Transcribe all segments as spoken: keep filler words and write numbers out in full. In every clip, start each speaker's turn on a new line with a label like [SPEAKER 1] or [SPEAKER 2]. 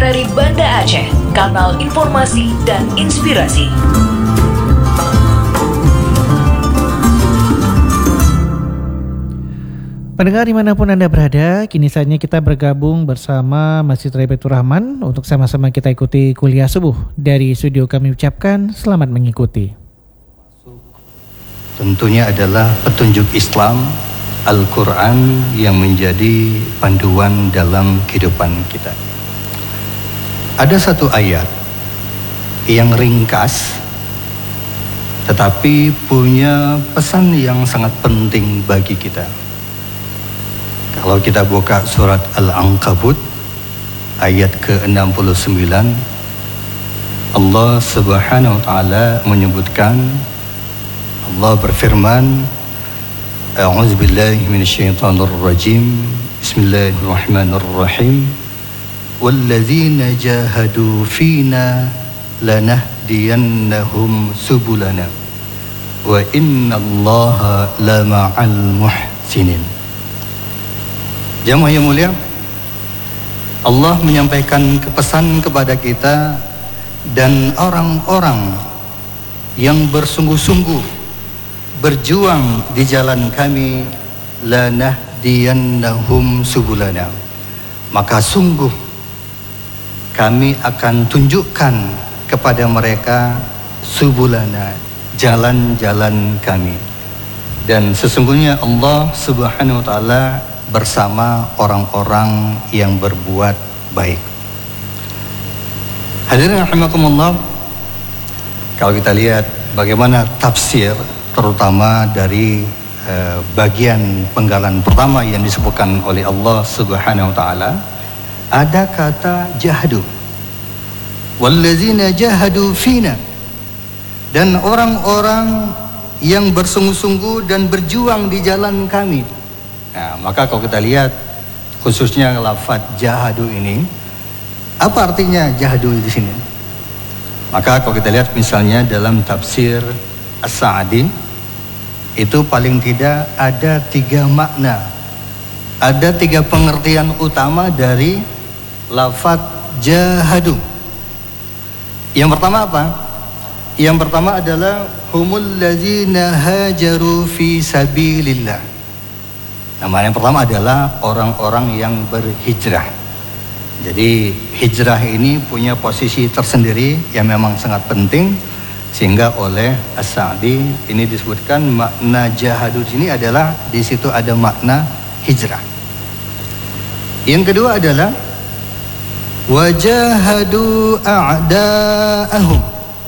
[SPEAKER 1] dari Banda Aceh, kanal informasi dan inspirasi.
[SPEAKER 2] Pendengar dimanapun Anda berada, kini saatnya kita bergabung bersama Masjid Baitur Rahman untuk sama-sama kita ikuti kuliah subuh. Dari studio kami ucapkan selamat mengikuti.
[SPEAKER 3] Tentunya adalah petunjuk Islam, Al-Quran yang menjadi panduan dalam kehidupan kita. Ada satu ayat yang ringkas tetapi punya pesan yang sangat penting bagi kita. Kalau kita buka surat Al-Ankabut ayat ke enam puluh sembilan, Allah Subhanahu wa taala menyebutkan, Allah berfirman, A'udzu billahi minasyaitonir rajim. Bismillahirrahmanirrahim. Walladzina jahadu fina lanahdiyannahum subulana wa innallaha lama'al muhsinin. Jamaah yang mulia, Allah menyampaikan pesan kepada kita dan orang-orang yang bersungguh-sungguh berjuang di jalan kami, lanahdiyannahum subulana, maka sungguh kami akan tunjukkan kepada mereka subulana, jalan-jalan kami. Dan sesungguhnya Allah Subhanahu wa taala bersama orang-orang yang berbuat baik. Hadirin rahimakumullah, kalau kita lihat bagaimana tafsir terutama dari uh, bagian penggalan pertama yang disebutkan oleh Allah Subhanahu wa taala, ada kata jahadu. Wallazina jahadu fina, dan orang-orang yang bersungguh-sungguh dan berjuang di jalan kami. Nah, maka kalau kita lihat khususnya lafaz jahadu ini, apa artinya jahadu di sini? Maka kalau kita lihat misalnya dalam tafsir As-Sa'di, itu paling tidak ada tiga makna, ada tiga pengertian utama dari lafaz jahadu. Yang pertama apa? Yang pertama adalah humul ladzina hajaru fi sabilillah. Nama yang pertama adalah orang-orang yang berhijrah. Jadi hijrah ini punya posisi tersendiri yang memang sangat penting, sehingga oleh As-Sa'di ini disebutkan makna jahadu ini adalah di situ ada makna hijrah. Yang kedua adalah wajahadu a'da'ahum.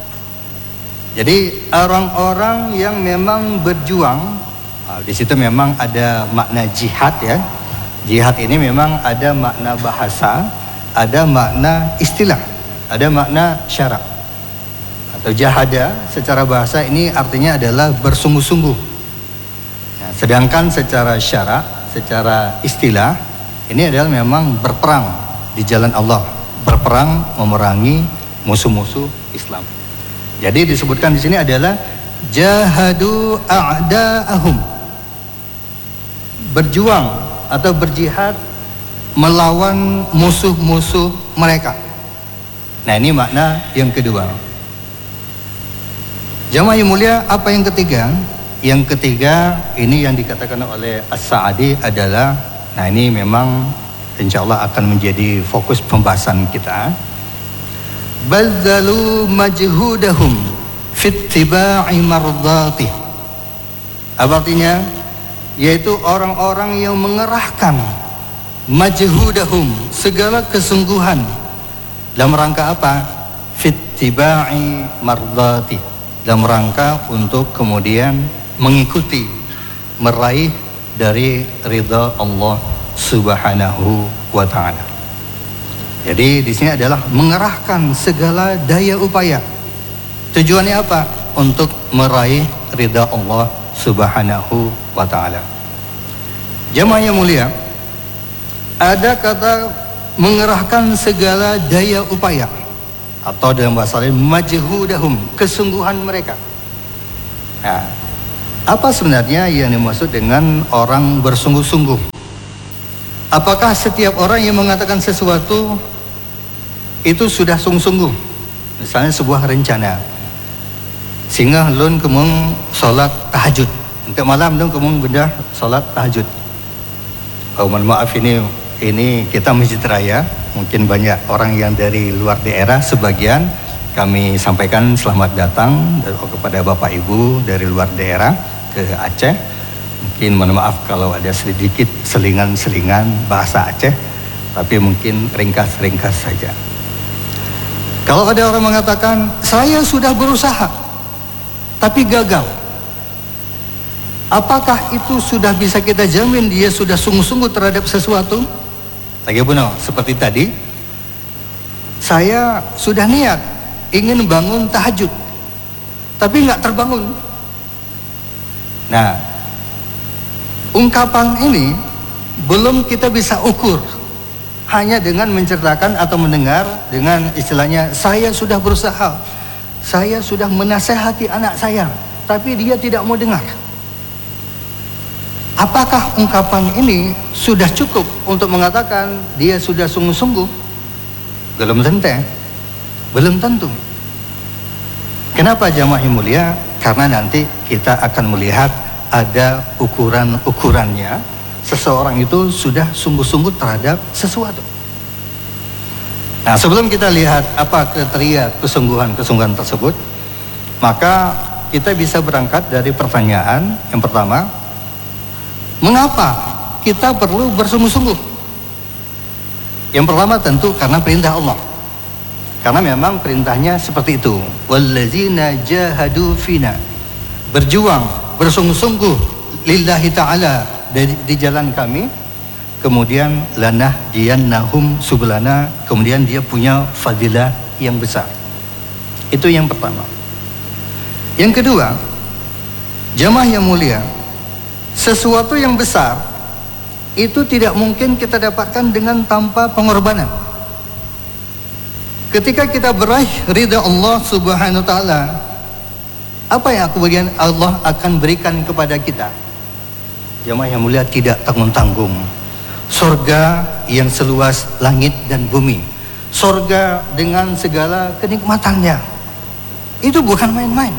[SPEAKER 3] Jadi orang-orang yang memang berjuang. Di situ memang ada makna jihad ya. Jihad ini memang ada makna bahasa, ada makna istilah, ada makna syarak. Atau jahada secara bahasa ini artinya adalah bersungguh-sungguh. Nah, sedangkan secara syarak, secara istilah ini adalah memang berperang di jalan Allah, berperang memerangi musuh-musuh Islam. Jadi disebutkan di sini adalah jahadu a'da'ahum, berjuang atau berjihad melawan musuh-musuh mereka. Nah, ini makna yang kedua. Jamaah yang mulia, apa yang ketiga? Yang ketiga ini yang dikatakan oleh As-Sa'di adalah, nah ini memang insyaallah akan menjadi fokus pembahasan kita. Badzalu majhudahum fit tiba'i mardati. Apa artinya? Yaitu orang-orang yang mengerahkan majhudahum, segala kesungguhan dalam rangka apa? Fit tiba'i mardati, dalam rangka untuk kemudian mengikuti, meraih dari ridha Allah Subhanahu wa taala. Jadi di sini adalah mengerahkan segala daya upaya. Tujuannya apa? Untuk meraih ridha Allah Subhanahu wa ta'ala. Jamaah yang mulia, ada kata mengerahkan segala daya upaya, atau dalam bahasa lain majhudahum, kesungguhan mereka. Nah, apa sebenarnya yang dimaksud dengan orang bersungguh-sungguh? Apakah setiap orang yang mengatakan sesuatu itu sudah sungguh-sungguh. Misalnya sebuah rencana, sehingga lun kemung solat tahajud. Untuk malam lun kemung benda solat tahajud. Oh, mohon maaf ini ini kita Masjid Raya, mungkin banyak orang yang dari luar daerah. Sebagian kami sampaikan selamat datang kepada Bapak Ibu dari luar daerah ke Aceh. Mungkin mohon maaf kalau ada sedikit selingan-selingan bahasa Aceh, tapi mungkin ringkas-ringkas saja. Kalau ada orang mengatakan, saya sudah berusaha tapi gagal, apakah itu sudah bisa kita jamin dia sudah sungguh-sungguh terhadap sesuatu? Lagi benar, seperti tadi, saya sudah niat ingin bangun tahajud tapi nggak terbangun. Nah, ungkapan ini belum kita bisa ukur hanya dengan menceritakan atau mendengar dengan istilahnya saya sudah berusaha, saya sudah menasehati anak saya, tapi dia tidak mau dengar. Apakah ungkapan ini sudah cukup untuk mengatakan dia sudah sungguh-sungguh? Belum tentu. Belum tentu. Kenapa jamaah yang mulia? Karena nanti kita akan melihat ada ukuran-ukurannya. Seseorang itu sudah sungguh-sungguh terhadap sesuatu. Nah, sebelum kita lihat apa kriteria kesungguhan-kesungguhan tersebut, maka kita bisa berangkat dari pertanyaan yang pertama, mengapa kita perlu bersungguh-sungguh? Yang pertama tentu karena perintah Allah. Karena memang perintahnya seperti itu. Wallazina jahadu fina. Berjuang, bersungguh-sungguh lillahi ta'ala di, di jalan kami. Kemudian lanah diyannahum subulana. Kemudian dia punya fadilah yang besar. Itu yang pertama. Yang kedua, jamaah yang mulia, sesuatu yang besar itu tidak mungkin kita dapatkan dengan tanpa pengorbanan. Ketika kita meraih ridha Allah Subhanahu wa taala, apa yang kemudian Allah akan berikan kepada kita? Jamaah yang mulia, tidak tanggung-tanggung. Surga yang seluas langit dan bumi. Surga dengan segala kenikmatannya. Itu bukan main-main.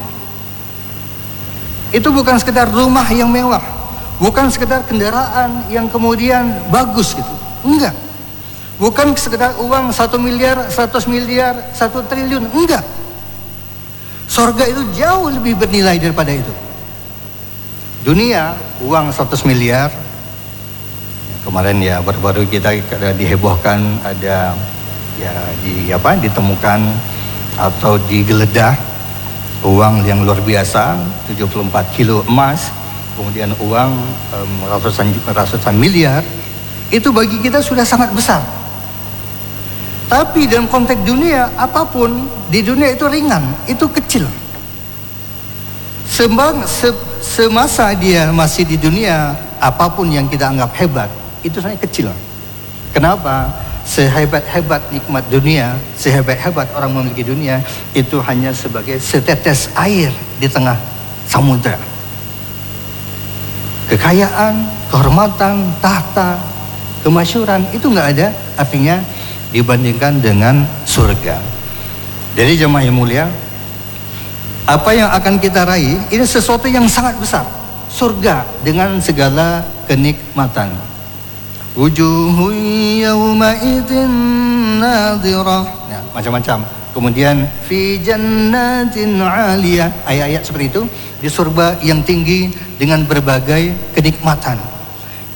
[SPEAKER 3] Itu bukan sekedar rumah yang mewah, bukan sekedar kendaraan yang kemudian bagus gitu. Enggak. Bukan sekedar uang satu miliar, seratus miliar, satu triliun. Enggak. Surga itu jauh lebih bernilai daripada itu. Dunia, uang seratus miliar. Kemarin ya baru-baru kita ada dihebohkan, ada ya di apa ditemukan atau digeledah uang yang luar biasa, tujuh puluh empat kilo emas, kemudian uang um, ratusan ratusan miliar. Itu bagi kita sudah sangat besar. Tapi dalam konteks dunia, apapun di dunia itu ringan, itu kecil. Sembang, se, semasa dia masih di dunia, apapun yang kita anggap hebat, itu sebenarnya kecil. Kenapa? Sehebat-hebat nikmat dunia, sehebat-hebat orang memiliki dunia, itu hanya sebagai setetes air di tengah samudra. Kekayaan, kehormatan, tahta, kemasyhuran, itu nggak ada artinya dibandingkan dengan surga. Jadi jemaah yang mulia, apa yang akan kita raih ini sesuatu yang sangat besar. Surga dengan segala kenikmatan. Wujuhu yawma idzin nadhirah. Ya, macam-macam. Kemudian fi jannatin 'aliyah. Ayat-ayat seperti itu di surga yang tinggi dengan berbagai kenikmatan.